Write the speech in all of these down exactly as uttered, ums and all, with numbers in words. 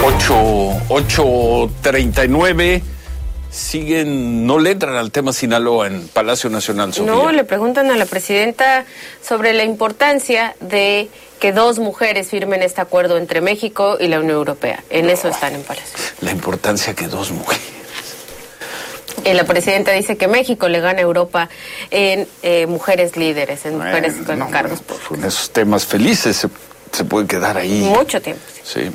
ocho treinta y nueve. Siguen, no le entran al tema Sinaloa en Palacio Nacional, Sofía. No, le preguntan a la presidenta sobre la importancia de que dos mujeres firmen este acuerdo entre México y la Unión Europea. En eso están en Palacio. La importancia que dos mujeres. Y la presidenta dice que México le gana a Europa en eh, mujeres líderes, en Bueno, mujeres con no, cargos bueno, públicos. en esos temas felices se, se puede quedar ahí. Mucho tiempo. Sí. sí.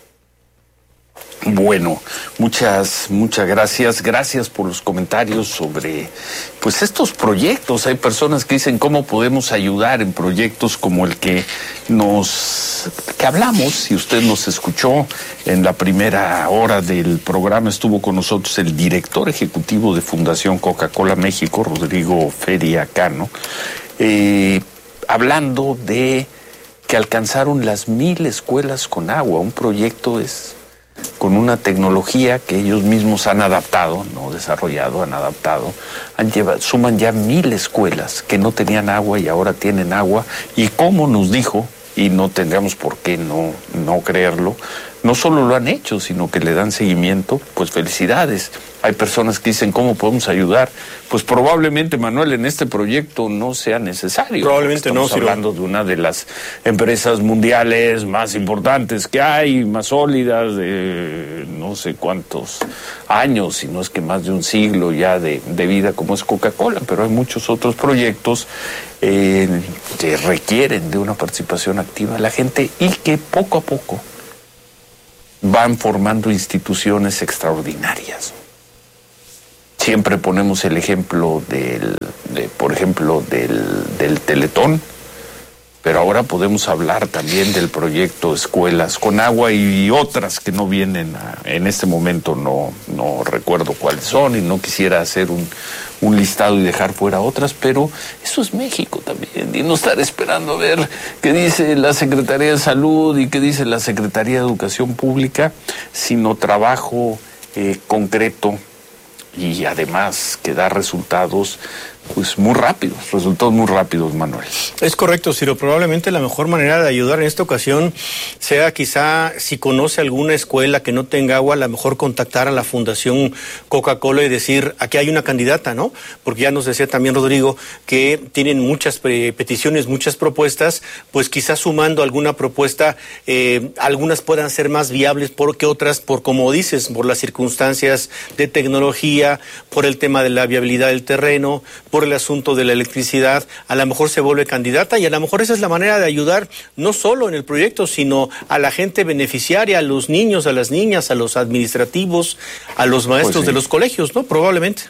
Bueno, muchas, muchas gracias. Gracias por los comentarios sobre, pues, estos proyectos. Hay personas que dicen cómo podemos ayudar en proyectos como el que nos, que hablamos. Si usted nos escuchó en la primera hora del programa, estuvo con nosotros el director ejecutivo de Fundación Coca-Cola México, Rodrigo Feria Cano, eh, hablando de que alcanzaron las mil escuelas con agua. Un proyecto es con una tecnología que ellos mismos han adaptado, no desarrollado, han adaptado, han llevado, suman ya mil escuelas que no tenían agua y ahora tienen agua, y como nos dijo, y no tendríamos por qué no, no creerlo, no solo lo han hecho, sino que le dan seguimiento. Pues felicidades. Hay personas que dicen, ¿cómo podemos ayudar? Pues probablemente, Manuel, en este proyecto no sea necesario. Probablemente no, Estamos hablando de una de las empresas mundiales más importantes que hay, más sólidas, de no sé cuántos años, si no es que más de un siglo ya de, de vida, como es Coca-Cola, pero hay muchos otros proyectos eh, que requieren de una participación activa de la gente y que poco a poco van formando instituciones extraordinarias. Siempre ponemos el ejemplo del, de, por ejemplo, del, del Teletón, pero ahora podemos hablar también del proyecto Escuelas con Agua y otras que no vienen a, en este momento, no, no recuerdo cuáles son y no quisiera hacer un, un listado y dejar fuera otras, pero eso es México también, y no estar esperando a ver qué dice la Secretaría de Salud y qué dice la Secretaría de Educación Pública, sino trabajo eh, concreto y además que da resultados pues muy rápidos, resultados muy rápidos, Manuel. Es correcto, Ciro. Probablemente la mejor manera de ayudar en esta ocasión sea quizá, si conoce alguna escuela que no tenga agua, a lo mejor contactar a la Fundación Coca-Cola y decir, aquí hay una candidata, ¿no? Porque ya nos decía también Rodrigo que tienen muchas peticiones, muchas propuestas, pues quizás sumando alguna propuesta, eh, algunas puedan ser más viables porque otras, por como dices, por las circunstancias de tecnología, por el tema de la viabilidad del terreno, por el asunto de la electricidad, a lo mejor se vuelve candidata y a lo mejor esa es la manera de ayudar no solo en el proyecto, sino a la gente beneficiaria, a los niños, a las niñas, a los administrativos, a los maestros pues sí. de los colegios, ¿no? Probablemente.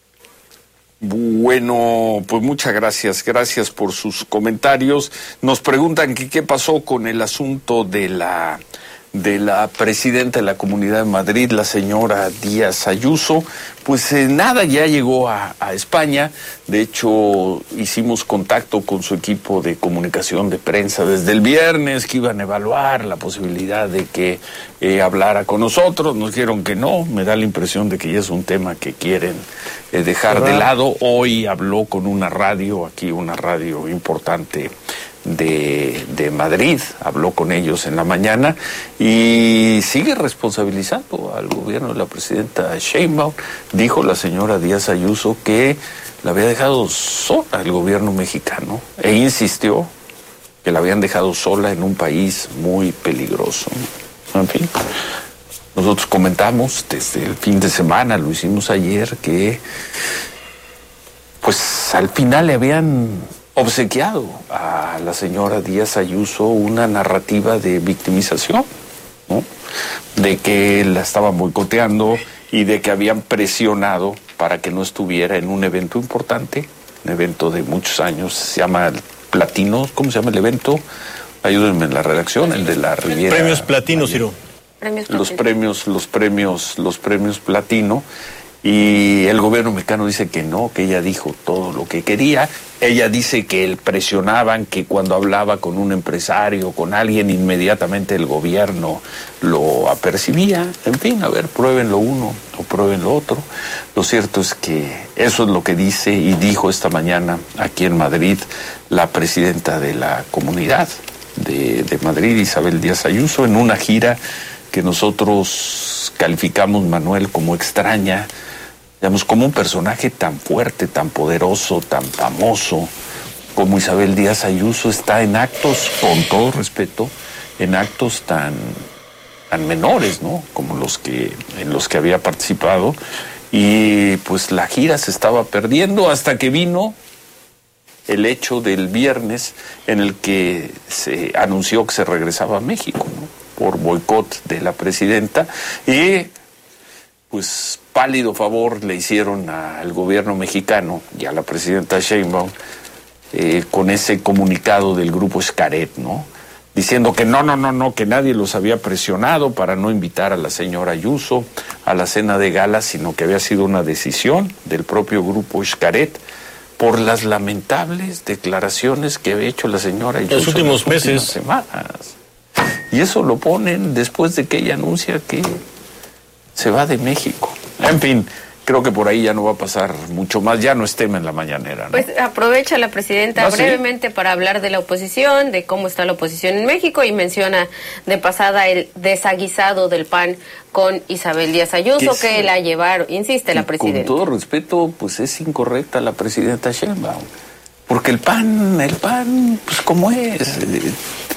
Bueno, pues muchas gracias, gracias por sus comentarios. Nos preguntan que qué pasó con el asunto de la... de la presidenta de la Comunidad de Madrid, la señora Díaz Ayuso. Pues eh, nada, ya llegó a, a España. De hecho, hicimos contacto con su equipo de comunicación de prensa desde el viernes, que iban a evaluar la posibilidad de que eh, hablara con nosotros. Nos dijeron que no. Me da la impresión de que ya es un tema que quieren eh, dejar de lado. Hoy habló con una radio, aquí una radio importante De, de Madrid, habló con ellos en la mañana y sigue responsabilizando al gobierno de la presidenta Sheinbaum. Dijo la señora Díaz Ayuso que la había dejado sola el gobierno mexicano e insistió que la habían dejado sola en un país muy peligroso. En fin, nosotros comentamos desde el fin de semana, lo hicimos ayer, que pues al final le habían obsequiado a la señora Díaz Ayuso una narrativa de victimización, ¿no? De que la estaban boicoteando y de que habían presionado para que no estuviera en un evento importante, un evento de muchos años, se llama Platino, ¿cómo se llama el evento? Ayúdenme en la redacción, el de la Riviera. Premios Platino, Ciro. Premios los Platino. premios, los premios, los premios Platino. Y el gobierno mexicano dice que no, que ella dijo todo lo que quería. Ella dice que él presionaban, que cuando hablaba con un empresario, con alguien, inmediatamente el gobierno lo apercibía. En fin, a ver, prueben lo uno o prueben lo otro. Lo cierto es que eso es lo que dice y dijo esta mañana aquí en Madrid la presidenta de la Comunidad de, de Madrid, Isabel Díaz Ayuso, en una gira que que nosotros calificamos, Manuel, como extraña, digamos, como un personaje tan fuerte, tan poderoso, tan famoso, como Isabel Díaz Ayuso, está en actos, con todo respeto, en actos tan, tan menores, ¿no? Como los que, en los que había participado, y pues la gira se estaba perdiendo hasta que vino el hecho del viernes en el que se anunció que se regresaba a México, ¿no? Por boicot de la presidenta, y pues pálido favor le hicieron al gobierno mexicano y a la presidenta Sheinbaum eh, con ese comunicado del grupo Xcaret, ¿no? Diciendo que no, no, no, no, que nadie los había presionado para no invitar a la señora Ayuso a la cena de gala, sino que había sido una decisión del propio grupo Xcaret por las lamentables declaraciones que había hecho la señora Ayuso los últimos en las meses. últimas semanas. Y eso lo ponen después de que ella anuncia que se va de México. En fin, creo que por ahí ya no va a pasar mucho más, ya no es tema en la mañanera, ¿no? Pues aprovecha la presidenta ¿Ah, sí? brevemente para hablar de la oposición, de cómo está la oposición en México, y menciona de pasada el desaguisado del P A N con Isabel Díaz Ayuso, que, que la llevaron, insiste la presidenta. Con todo respeto, pues es incorrecta la presidenta Sheinbaum, porque el P A N, el P A N, pues como es, eh,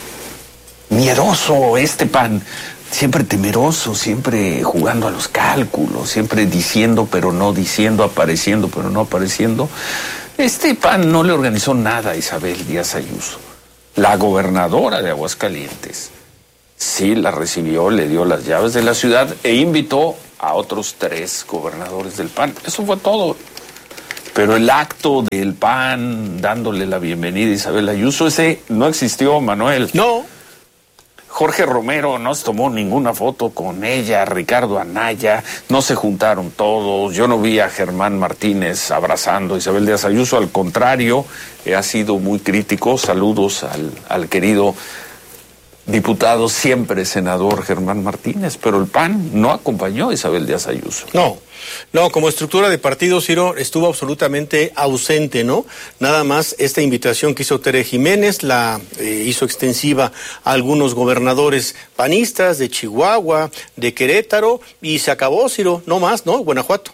miedoso este P A N, siempre temeroso, siempre jugando a los cálculos, siempre diciendo pero no diciendo, apareciendo pero no apareciendo. Este P A N no le organizó nada a Isabel Díaz Ayuso, la gobernadora de Aguascalientes. Sí, la recibió, le dio las llaves de la ciudad e invitó a otros tres gobernadores del P A N. Eso fue todo. Pero el acto del P A N dándole la bienvenida a Isabel Ayuso, ese no existió, Manuel. No. Jorge Romero no se tomó ninguna foto con ella, Ricardo Anaya, no se juntaron todos, yo no vi a Germán Martínez abrazando a Isabel Díaz Ayuso, al contrario, eh, ha sido muy crítico. Saludos al, al querido diputado, siempre senador Germán Martínez, pero el P A N no acompañó a Isabel Díaz Ayuso. No, no, como estructura de partido, Ciro, estuvo absolutamente ausente, ¿no? Nada más esta invitación que hizo Tere Jiménez, la eh, hizo extensiva a algunos gobernadores panistas de Chihuahua, de Querétaro, y se acabó, Ciro, no más, ¿no? Guanajuato.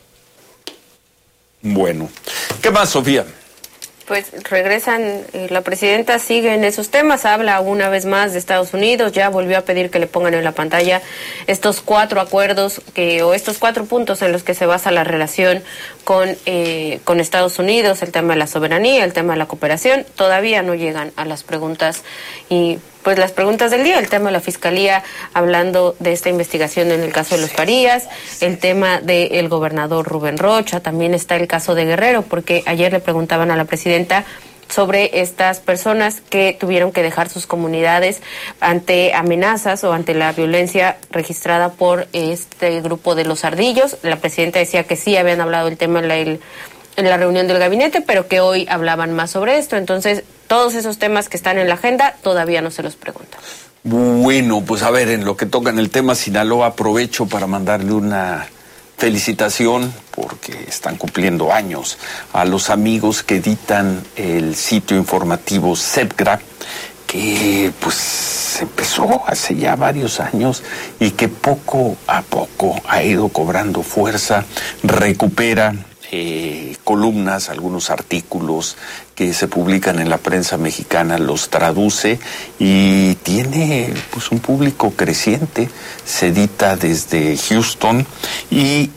Bueno, ¿qué más, Sofía? Pues regresan, eh, la presidenta sigue en esos temas, habla una vez más de Estados Unidos, ya volvió a pedir que le pongan en la pantalla estos cuatro acuerdos que o estos cuatro puntos en los que se basa la relación con, eh, con Estados Unidos, el tema de la soberanía, el tema de la cooperación. Todavía no llegan a las preguntas y pues las preguntas del día, el tema de la Fiscalía hablando de esta investigación en el caso de los Farías, el tema del gobernador Rubén Rocha, también está el caso de Guerrero, porque ayer le preguntaban a la presidenta sobre estas personas que tuvieron que dejar sus comunidades ante amenazas o ante la violencia registrada por este grupo de los Ardillos. La presidenta decía que sí habían hablado del tema en la, el, en la reunión del gabinete, pero que hoy hablaban más sobre esto. Entonces, todos esos temas que están en la agenda todavía no se los preguntan. Bueno, pues a ver, en lo que toca en el tema Sinaloa, aprovecho para mandarle una felicitación, porque están cumpliendo años, a los amigos que editan el sitio informativo SEPGRA, que pues empezó hace ya varios años y que poco a poco ha ido cobrando fuerza, recupera Eh, columnas, algunos artículos que se publican en la prensa mexicana, los traduce y tiene pues un público creciente. Se edita desde Houston y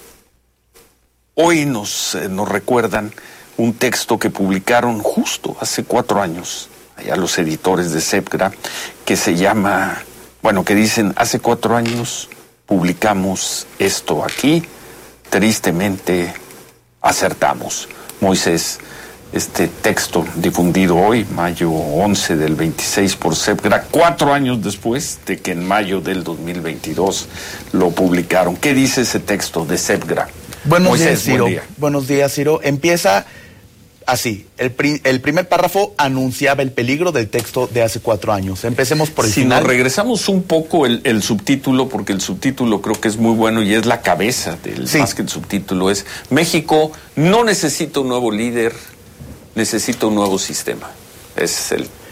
hoy nos, eh, nos recuerdan un texto que publicaron justo hace cuatro años, allá los editores de SEPGRA, que se llama, bueno, que dicen, hace cuatro años publicamos esto aquí, tristemente acertamos. Moisés, este texto difundido hoy, mayo once del veintiséis por SEPGRA, cuatro años después de que en mayo del dos mil veintidós lo publicaron. ¿Qué dice ese texto de SEPGRA? Buenos Moisés, días, Ciro. buen día. Buenos días, Ciro. Empieza así. El, pri el primer párrafo anunciaba el peligro del texto de hace cuatro años. Empecemos por el si final. Si nos regresamos un poco el, el subtítulo, porque el subtítulo creo que es muy bueno y es la cabeza del, sí. Más que el subtítulo, es México no necesita un nuevo líder, necesita un nuevo sistema. Es el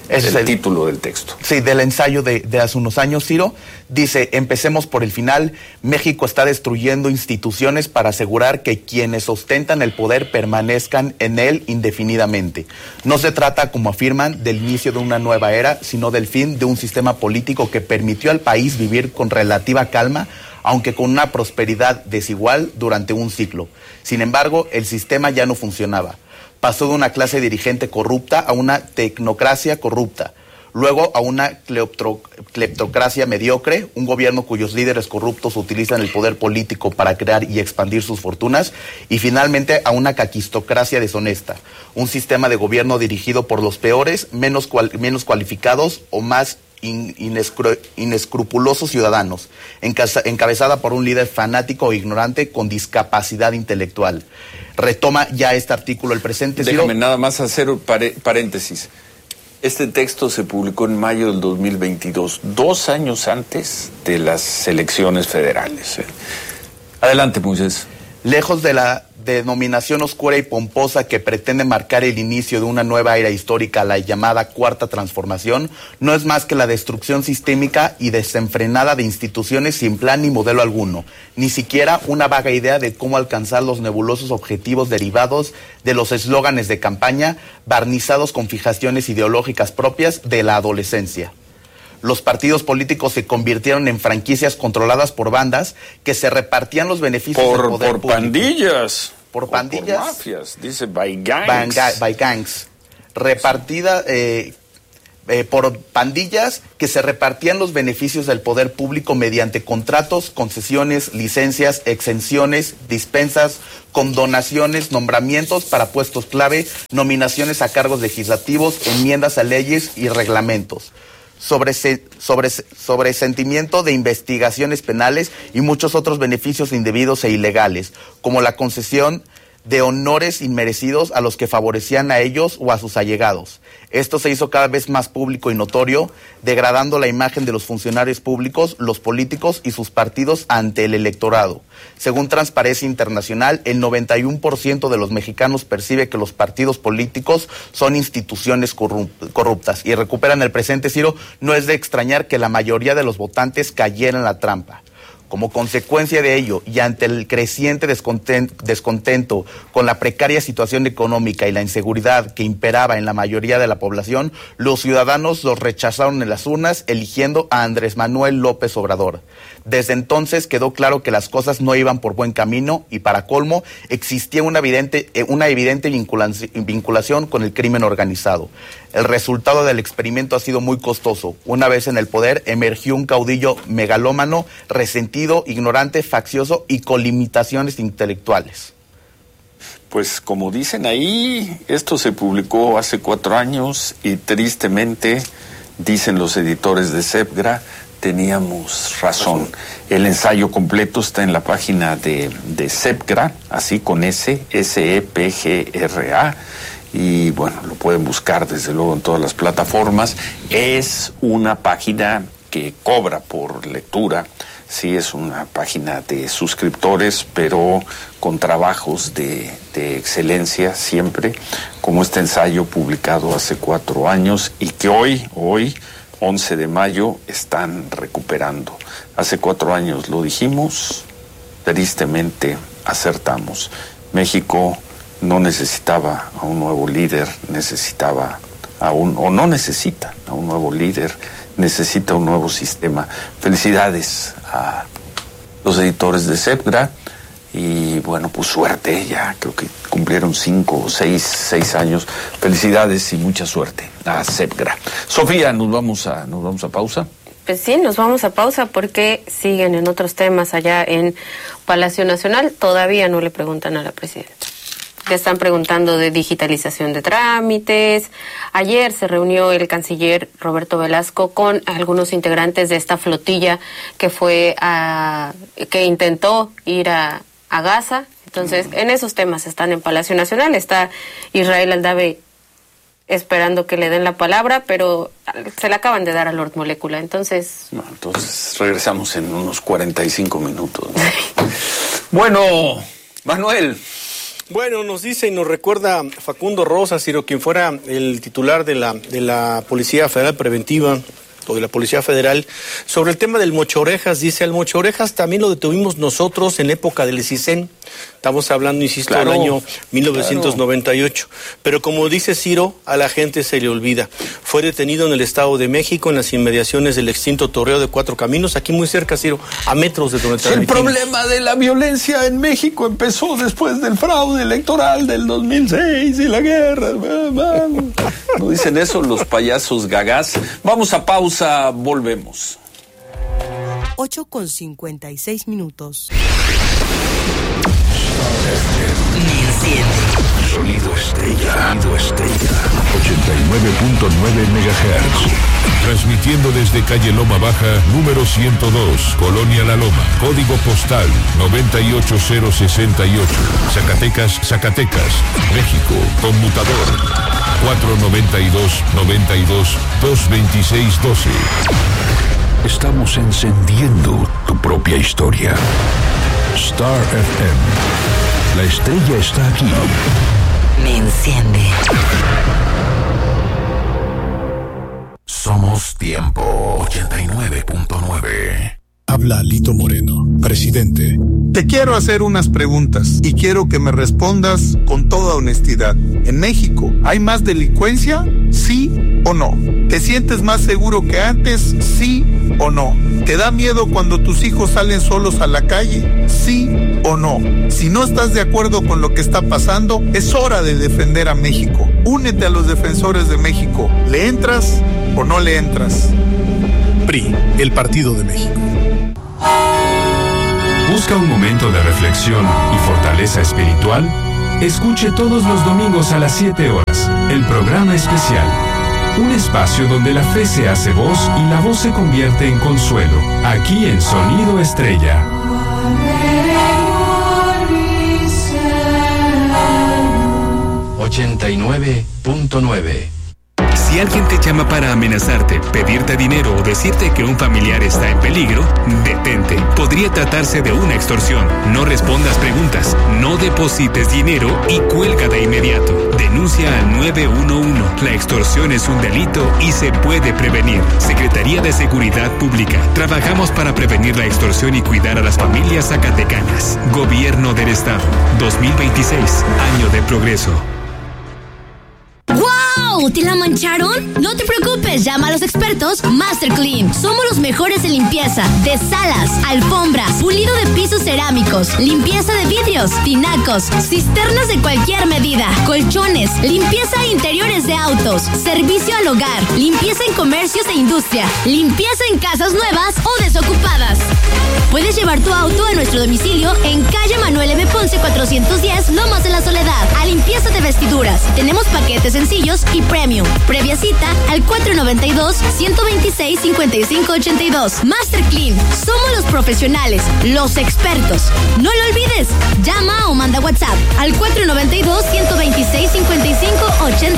Ese el, es el título del texto. Sí, del ensayo de, de hace unos años, Ciro. Dice, empecemos por el final. México está destruyendo instituciones para asegurar que quienes ostentan el poder permanezcan en él indefinidamente. No se trata, como afirman, del inicio de una nueva era, sino del fin de un sistema político que permitió al país vivir con relativa calma, aunque con una prosperidad desigual durante un ciclo. Sin embargo, el sistema ya no funcionaba. Pasó de una clase dirigente corrupta a una tecnocracia corrupta, luego a una cleptro, cleptocracia mediocre, un gobierno cuyos líderes corruptos utilizan el poder político para crear y expandir sus fortunas, y finalmente a una caquistocracia deshonesta, un sistema de gobierno dirigido por los peores, menos, cual, menos cualificados o más in, inescru, inescrupulosos ciudadanos, encaza, encabezada por un líder fanático o ignorante con discapacidad intelectual. Retoma ya este artículo el presente. Déjame Ciro. nada más hacer un pare, paréntesis. Este texto se publicó en mayo del dos mil veintidós, dos años antes de las elecciones federales. Adelante, Moisés. Lejos de la denominación oscura y pomposa que pretende marcar el inicio de una nueva era histórica, la llamada Cuarta Transformación, no es más que la destrucción sistémica y desenfrenada de instituciones sin plan ni modelo alguno, ni siquiera una vaga idea de cómo alcanzar los nebulosos objetivos derivados de los eslóganes de campaña, barnizados con fijaciones ideológicas propias de la adolescencia. Los partidos políticos se convirtieron en franquicias controladas por bandas que se repartían los beneficios por, del poder por público. Pandillas. Por pandillas. Por mafias, dice by gangs. Banga, by gangs. Repartida eh, eh, por pandillas que se repartían los beneficios del poder público mediante contratos, concesiones, licencias, exenciones, dispensas, condonaciones, nombramientos para puestos clave, nominaciones a cargos legislativos, enmiendas a leyes y reglamentos. Sobre, sobre, sobre sentimiento de investigaciones penales y muchos otros beneficios indebidos e ilegales, como la concesión de honores inmerecidos a los que favorecían a ellos o a sus allegados. Esto se hizo cada vez más público y notorio, degradando la imagen de los funcionarios públicos, los políticos y sus partidos ante el electorado. Según Transparencia Internacional, el noventa y uno por ciento de los mexicanos percibe que los partidos políticos son instituciones corruptas y recuperan el presente, Ciro. No es de extrañar que la mayoría de los votantes cayeran en la trampa. Como consecuencia de ello, y ante el creciente descontento, descontento con la precaria situación económica y la inseguridad que imperaba en la mayoría de la población, los ciudadanos los rechazaron en las urnas, eligiendo a Andrés Manuel López Obrador. Desde entonces quedó claro que las cosas no iban por buen camino y, para colmo, existía una evidente, una evidente vinculación con el crimen organizado. El resultado del experimento ha sido muy costoso. Una vez en el poder, emergió un caudillo megalómano, resentido, ignorante, faccioso y con limitaciones intelectuales. Pues como dicen ahí, esto se publicó hace cuatro años y tristemente, dicen los editores de SEPGRA, teníamos razón. El ensayo completo está en la página de, de SEPGRA, así con S, S E P G R A, y bueno, lo pueden buscar desde luego en todas las plataformas. Es una página que cobra por lectura, sí es una página de suscriptores, pero con trabajos de, de excelencia siempre, como este ensayo publicado hace cuatro años y que hoy, hoy, once de mayo, están recuperando. Hace cuatro años lo dijimos, tristemente acertamos. México no necesitaba a un nuevo líder, necesitaba a un, o no necesita a un nuevo líder, necesita un nuevo sistema. Felicidades a los editores de SEPGRA y bueno, pues suerte, ya creo que cumplieron cinco o seis, seis años. Felicidades y mucha suerte a SEPGRA. Sofía, nos vamos a, nos vamos a pausa. Pues sí, nos vamos a pausa porque siguen en otros temas allá en Palacio Nacional. Todavía no le preguntan a la presidenta. Le están preguntando de digitalización de trámites. Ayer se reunió el canciller Roberto Velasco con algunos integrantes de esta flotilla que fue a, que intentó ir a, a Gaza. Entonces, en esos temas están en Palacio Nacional. Está Israel Aldave esperando que le den la palabra, pero se la acaban de dar a Lord Molécula. Entonces... No, entonces regresamos en unos cuarenta y cinco minutos, ¿no? Bueno, Manuel... Bueno, nos dice y nos recuerda Facundo Rosas, Ciro, quien fuera el titular de la, de la Policía Federal Preventiva, o de la Policía Federal, sobre el tema del Mochorejas. Dice, al Mochorejas también lo detuvimos nosotros en la época del CISEN. Estamos hablando, insisto, claro, del año mil novecientos noventa y ocho. Claro. Pero como dice Ciro, a la gente se le olvida. Fue detenido en el Estado de México, en las inmediaciones del extinto Toreo de Cuatro Caminos, aquí muy cerca, Ciro, a metros de donde El problema de la violencia en México empezó después del fraude electoral del dos mil seis y la guerra. ¿No dicen eso los payasos gagás? Vamos a pausa, volvemos. ocho con cincuenta y seis minutos. Me enciende. Sonido Estrella. Sonido Estrella. ochenta y nueve punto nueve megahertz. Transmitiendo desde calle Loma Baja, número ciento dos, Colonia La Loma. Código postal noventa y ocho cero sesenta y ocho. Zacatecas, Zacatecas. México. Conmutador cuatro noventa y dos, noventa y dos, dos veintiséis doce. Estamos encendiendo tu propia historia. Star F M. La estrella está aquí. Me enciende. Somos Tiempo ochenta y nueve punto nueve. Habla Lito Moreno, presidente. Te quiero hacer unas preguntas y quiero que me respondas con toda honestidad. ¿En México hay más delincuencia? ¿Sí o no? ¿Te sientes más seguro que antes? ¿Sí o no? ¿Te da miedo cuando tus hijos salen solos a la calle? ¿Sí o no? Si no estás de acuerdo con lo que está pasando, es hora de defender a México. Únete a los defensores de México. ¿Le entras o no le entras? P R I, el Partido de México. ¿Busca un momento de reflexión y fortaleza espiritual? Escuche todos los domingos a las siete horas el programa especial. Un espacio donde la fe se hace voz y la voz se convierte en consuelo. Aquí en Sonido Estrella. ochenta y nueve punto nueve. Si alguien te llama para amenazarte, pedirte dinero o decirte que un familiar está en peligro, detente. Podría tratarse de una extorsión. No respondas preguntas, no deposites dinero y cuelga de inmediato. Denuncia al nueve uno uno. La extorsión es un delito y se puede prevenir. Secretaría de Seguridad Pública. Trabajamos para prevenir la extorsión y cuidar a las familias zacatecanas. Gobierno del Estado. dos mil veintiséis, año de progreso. ¡Wow! ¿Te la mancharon? No te preocupes, llama a los expertos Master Clean. Somos los mejores en limpieza de salas, alfombras, pulido de pisos cerámicos, limpieza de vidrios, tinacos, cisternas de cualquier medida, colchones, limpieza de interiores de autos, servicio al hogar, limpieza en comercios e industria, limpieza en casas nuevas o desocupadas. Puedes llevar tu auto a nuestro domicilio en calle Manuel M. Ponce cuatrocientos diez, Lomas de la Soledad, a limpieza de vestiduras. Tenemos paquetes sencillos y premium. Previa cita al cuatro noventa y dos, ciento veintiséis, cincuenta y cinco ochenta y dos. Master Clean. Somos los profesionales, los expertos. No lo olvides. Llama o manda WhatsApp al cuatro noventa y dos, ciento veintiséis, cincuenta y cinco ochenta y dos.